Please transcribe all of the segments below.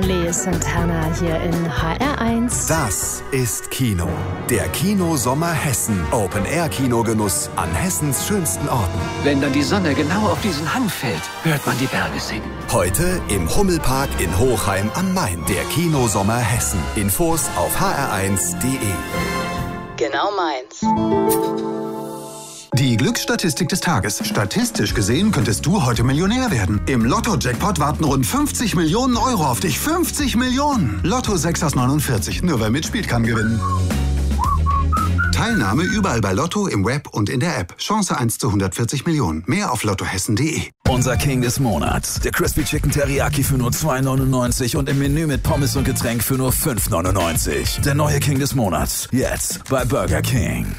Only Santana hier in HR1. Das ist Kino. Der Kino-Sommer Hessen. Open-Air-Kinogenuss an Hessens schönsten Orten. Wenn dann die Sonne genau auf diesen Hang fällt, hört man die Berge singen. Heute im Hummelpark in Hochheim am Main. Der Kino-Sommer Hessen. Infos auf hr1.de. Genau meins. Die Glücksstatistik des Tages. Statistisch gesehen könntest du heute Millionär werden. Im Lotto-Jackpot warten rund 50 Millionen Euro auf dich. 50 Millionen! Lotto 6 aus 49. Nur wer mitspielt, kann gewinnen. Teilnahme überall bei Lotto, im Web und in der App. Chance 1 zu 140 Millionen. Mehr auf lottohessen.de. Unser King des Monats. Der Crispy Chicken Teriyaki für nur 2,99 und im Menü mit Pommes und Getränk für nur 5,99. Der neue King des Monats. Jetzt bei Burger King.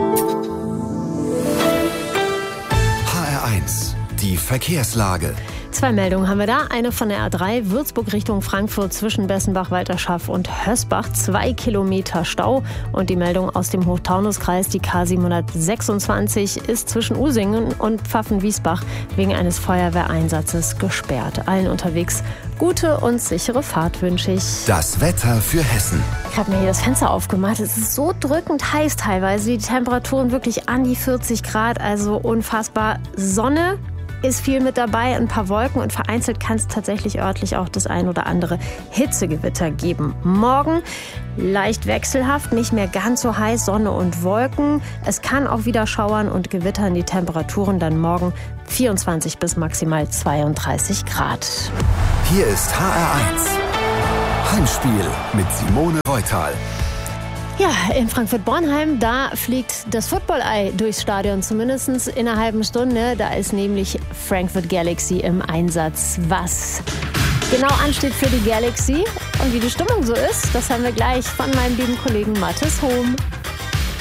HR1. Die Verkehrslage. 2 Meldungen haben wir da. Eine von der A3 Würzburg Richtung Frankfurt zwischen Bessenbach, Walterschaff und Hösbach. 2 Kilometer Stau. Und die Meldung aus dem Hochtaunuskreis, die K726 ist zwischen Usingen und Pfaffenwiesbach wegen eines Feuerwehreinsatzes gesperrt. Allen unterwegs gute und sichere Fahrt wünsche ich. Das Wetter für Hessen. Ich habe mir hier das Fenster aufgemacht. Es ist so drückend heiß teilweise. Die Temperaturen wirklich an die 40 Grad, also unfassbar. Sonne ist viel mit dabei, ein paar Wolken und vereinzelt kann es tatsächlich örtlich auch das ein oder andere Hitzegewitter geben. Morgen leicht wechselhaft, nicht mehr ganz so heiß, Sonne und Wolken. Es kann auch wieder schauern und gewittern. Die Temperaturen dann morgen 24 bis maximal 32 Grad. Hier ist HR1. Heimspiel mit Simone Reutal. Ja, in Frankfurt-Bornheim, da fliegt das Football-Ei durchs Stadion, zumindest in einer halben Stunde. Da ist nämlich Frankfurt Galaxy im Einsatz. Was genau ansteht für die Galaxy und wie die Stimmung so ist, das haben wir gleich von meinem lieben Kollegen Mathis Hohm.